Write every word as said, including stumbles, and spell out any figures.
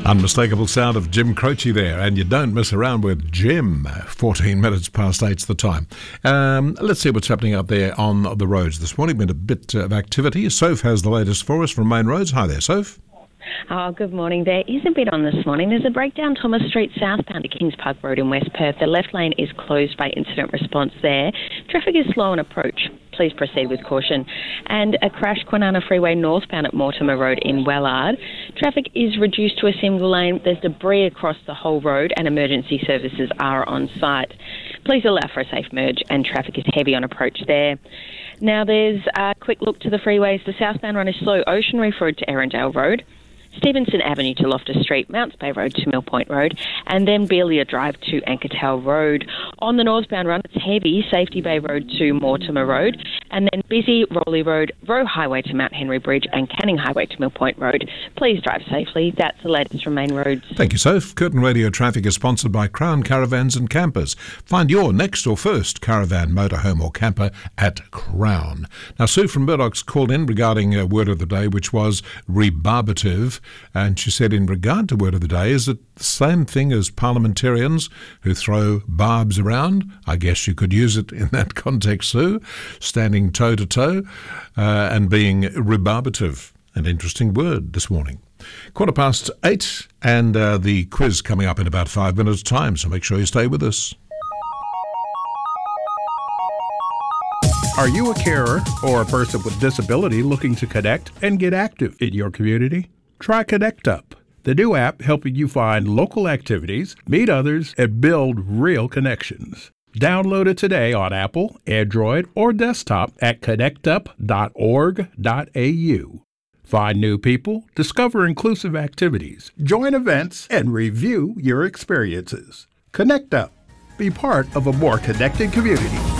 Unmistakable sound of Jim Croce there, and you don't mess around with Jim. fourteen minutes past eight's the time. Um, let's see what's happening up there on the roads this morning. Been a bit of activity. Soph has the latest for us from Main Roads. Hi there, Soph. Oh, good morning. There is a bit on this morning. There's a breakdown Thomas Street southbound to Kings Park Road in West Perth. The left lane is closed by incident response there. Traffic is slow on approach. Please proceed with caution. And a crash Kwinana Freeway northbound at Mortimer Road in Wellard. Traffic is reduced to a single lane. There's debris across the whole road and emergency services are on site. Please allow for a safe merge, and traffic is heavy on approach there. Now there's a quick look to the freeways. The southbound run is slow. Ocean Reef Road to Erindale Road, Stevenson Avenue to Loftus Street, Mounts Bay Road to Mill Point Road, and then Belia Drive to Ankertel Road. On the northbound run, it's heavy, Safety Bay Road to Mortimer Road, and then busy Rowley Road, Roe Highway to Mount Henry Bridge, and Canning Highway to Mill Point Road. Please drive safely. That's the latest from Main Roads. Thank you, Soph. Curtin Radio Traffic is sponsored by Crown Caravans and Campers. Find your next or first caravan, motorhome or camper at Crown. Now, Sue from Murdoch's called in regarding a word of the day, which was rebarbative. And she said, in regard to word of the day, is it the same thing as parliamentarians who throw barbs around? I guess you could use it in that context, Sue, standing toe-to-toe uh, and being rebarbative. An interesting word this morning. Quarter past eight, and uh, the quiz coming up in about five minutes' time, so make sure you stay with us. Are you a carer or a person with disability looking to connect and get active in your community? Try Connect Up, the new app helping you find local activities, meet others, and build real connections. Download it today on Apple, Android, or desktop at connect up dot org dot a u. Find new people, discover inclusive activities, join events, and review your experiences. Connect Up. Be part of a more connected community.